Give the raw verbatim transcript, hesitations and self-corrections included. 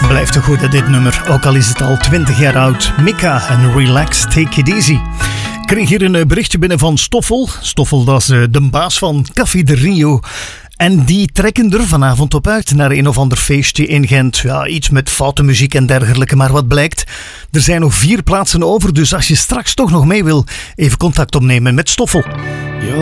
Blijft toch goed, dit nummer, ook al is het al twintig jaar oud. Mika en Relax, Take It Easy. Ik kreeg hier een berichtje binnen van Stoffel. Stoffel, dat is de baas van Café de Rio. En die trekken er vanavond op uit naar een of ander feestje in Gent. Ja, iets met foute muziek en dergelijke. Maar wat blijkt, er zijn nog vier plaatsen over. Dus als je straks toch nog mee wil, even contact opnemen met Stoffel.